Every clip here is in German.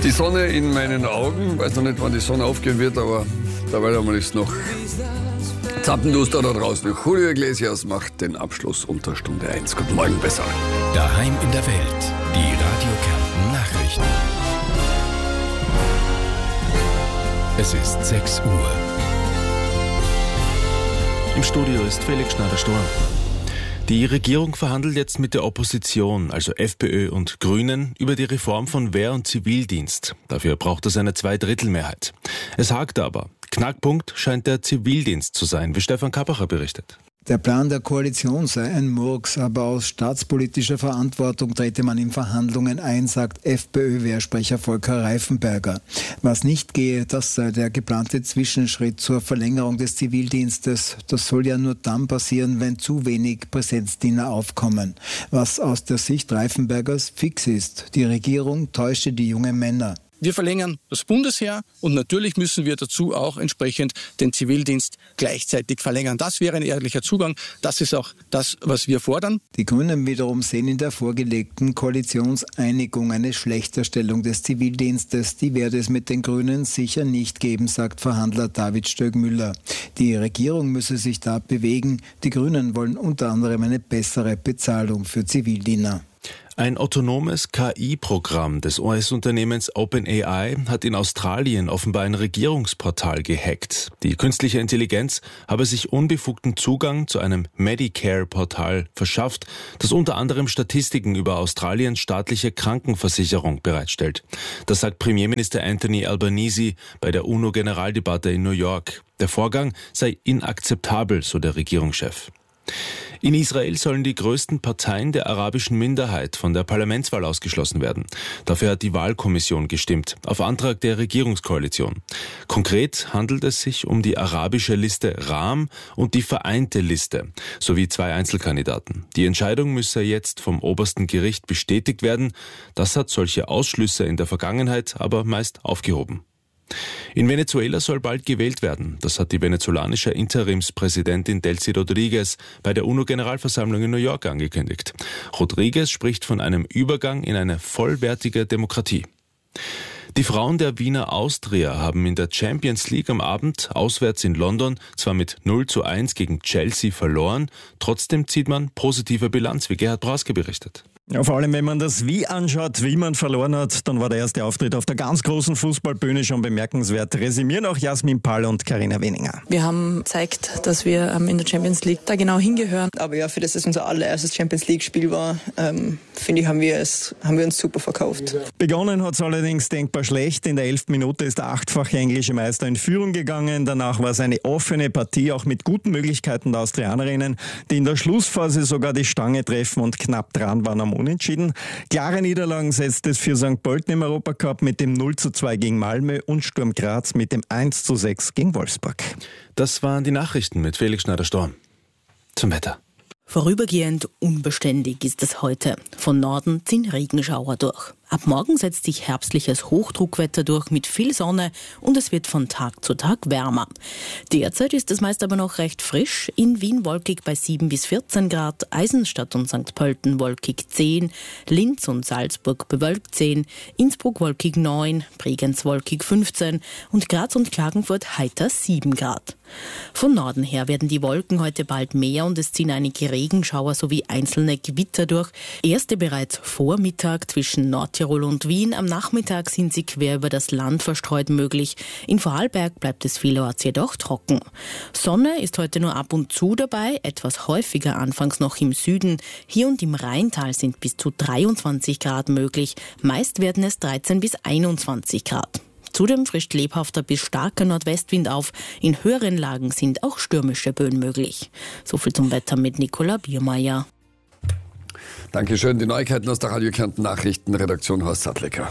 Die Sonne in meinen Augen, weiß noch nicht, wann die Sonne aufgehen wird, aber dabei haben wir es noch zappenduster da draußen. Julio Iglesias macht den Abschluss unter Stunde 1. Guten Morgen, besser. Daheim in der Welt, die Radio Kärnten Nachrichten. Es ist 6 Uhr. Im Studio ist Felix Schneider-Storm. Die Regierung verhandelt jetzt mit der Opposition, also FPÖ und Grünen, über die Reform von Wehr- und Zivildienst. Dafür braucht es eine Zweidrittelmehrheit. Es hakt aber. Knackpunkt scheint der Zivildienst zu sein, wie Stefan Kappacher berichtet. Der Plan der Koalition sei ein Murks, aber aus staatspolitischer Verantwortung trete man in Verhandlungen ein, sagt FPÖ-Wehrsprecher Volker Reifenberger. Was nicht gehe, das sei der geplante Zwischenschritt zur Verlängerung des Zivildienstes. Das soll ja nur dann passieren, wenn zu wenig Präsenzdiener aufkommen. Was aus der Sicht Reifenbergers fix ist: Die Regierung täusche die jungen Männer. Wir verlängern das Bundesheer und natürlich müssen wir dazu auch entsprechend den Zivildienst gleichzeitig verlängern. Das wäre ein ehrlicher Zugang. Das ist auch das, was wir fordern. Die Grünen wiederum sehen in der vorgelegten Koalitionseinigung eine Schlechterstellung des Zivildienstes. Die werde es mit den Grünen sicher nicht geben, sagt Verhandler David Stöckmüller. Die Regierung müsse sich da bewegen. Die Grünen wollen unter anderem eine bessere Bezahlung für Zivildiener. Ein autonomes KI-Programm des US-Unternehmens OpenAI hat in Australien offenbar ein Regierungsportal gehackt. Die künstliche Intelligenz habe sich unbefugten Zugang zu einem Medicare-Portal verschafft, das unter anderem Statistiken über Australiens staatliche Krankenversicherung bereitstellt. Das sagt Premierminister Anthony Albanese bei der UNO-Generaldebatte in New York. Der Vorgang sei inakzeptabel, so der Regierungschef. In Israel sollen die größten Parteien der arabischen Minderheit von der Parlamentswahl ausgeschlossen werden. Dafür hat die Wahlkommission gestimmt, auf Antrag der Regierungskoalition. Konkret handelt es sich um die arabische Liste Ram und die Vereinte Liste, sowie 2 Einzelkandidaten. Die Entscheidung müsse jetzt vom obersten Gericht bestätigt werden. Das hat solche Ausschlüsse in der Vergangenheit aber meist aufgehoben. In Venezuela soll bald gewählt werden. Das hat die venezolanische Interimspräsidentin Delcy Rodríguez bei der UNO-Generalversammlung in New York angekündigt. Rodríguez spricht von einem Übergang in eine vollwertige Demokratie. Die Frauen der Wiener Austria haben in der Champions League am Abend auswärts in London zwar mit 0:1 gegen Chelsea verloren, trotzdem zieht man positive Bilanz, wie Gerhard Brauske berichtet. Ja, vor allem, wenn man das Wie anschaut, wie man verloren hat, dann war der erste Auftritt auf der ganz großen Fußballbühne schon bemerkenswert. Resümieren auch Jasmin Pall und Carina Weninger. Wir haben gezeigt, dass wir in der Champions League da genau hingehören. Aber ja, für das es unser allererstes Champions League-Spiel war, finde ich, haben wir uns super verkauft. Begonnen hat es allerdings denkbar schlecht. In der 11. Minute ist der 8-fache englische Meister in Führung gegangen. Danach war es eine offene Partie, auch mit guten Möglichkeiten der Austrianerinnen, die in der Schlussphase sogar die Stange treffen und knapp dran waren am Unentschieden. Klare Niederlagen setzt es für St. Pölten im Europacup mit dem 0:2 gegen Malmö und Sturm Graz mit dem 1:6 gegen Wolfsburg. Das waren die Nachrichten mit Felix Schneider-Storm. Zum Wetter. Vorübergehend unbeständig ist es heute. Von Norden ziehen Regenschauer durch. Ab morgen setzt sich herbstliches Hochdruckwetter durch mit viel Sonne und es wird von Tag zu Tag wärmer. Derzeit ist es meist aber noch recht frisch. In Wien wolkig bei 7 bis 14 Grad, Eisenstadt und St. Pölten wolkig 10, Linz und Salzburg bewölkt 10, Innsbruck wolkig 9, Bregenz wolkig 15 und Graz und Klagenfurt heiter 7 Grad. Von Norden her werden die Wolken heute bald mehr und es ziehen einige Regenschauer sowie einzelne Gewitter durch. Erste bereits vor Mittag zwischen Nordtirol und Wien. Am Nachmittag sind sie quer über das Land verstreut möglich. In Vorarlberg bleibt es vielerorts jedoch trocken. Sonne ist heute nur ab und zu dabei, etwas häufiger anfangs noch im Süden. Hier und im Rheintal sind bis zu 23 Grad möglich. Meist werden es 13 bis 21 Grad. Zudem frischt lebhafter bis starker Nordwestwind auf. In höheren Lagen sind auch stürmische Böen möglich. Soviel zum Wetter mit Nicola Biermeier. Dankeschön. Die Neuigkeiten aus der Radio Kärnten Nachrichtenredaktion Horst Sattlecker.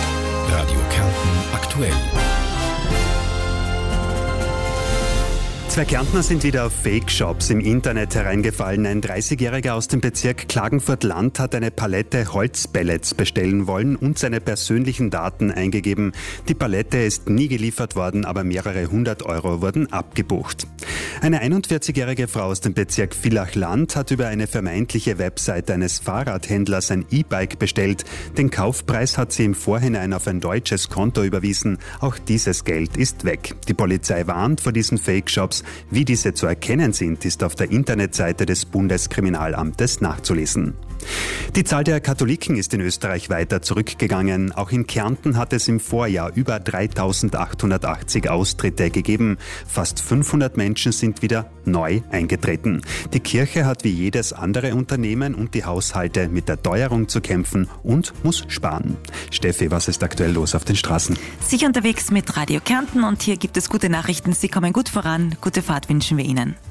Radio Kärnten aktuell. Zwei Kärntner sind wieder auf Fake-Shops im Internet hereingefallen. Ein 30-Jähriger aus dem Bezirk Klagenfurt-Land hat eine Palette Holzpellets bestellen wollen und seine persönlichen Daten eingegeben. Die Palette ist nie geliefert worden, aber mehrere 100 Euro wurden abgebucht. Eine 41-jährige Frau aus dem Bezirk Villach-Land hat über eine vermeintliche Website eines Fahrradhändlers ein E-Bike bestellt. Den Kaufpreis hat sie im Vorhinein auf ein deutsches Konto überwiesen. Auch dieses Geld ist weg. Die Polizei warnt vor diesen Fake-Shops. Wie diese zu erkennen sind, ist auf der Internetseite des Bundeskriminalamtes nachzulesen. Die Zahl der Katholiken ist in Österreich weiter zurückgegangen. Auch in Kärnten hat es im Vorjahr über 3.880 Austritte gegeben. Fast 500 Menschen sind wieder neu eingetreten. Die Kirche hat wie jedes andere Unternehmen und die Haushalte mit der Teuerung zu kämpfen und muss sparen. Steffi, was ist aktuell los auf den Straßen? Sicher unterwegs mit Radio Kärnten und hier gibt es gute Nachrichten. Sie kommen gut voran. Gute Fahrt wünschen wir Ihnen.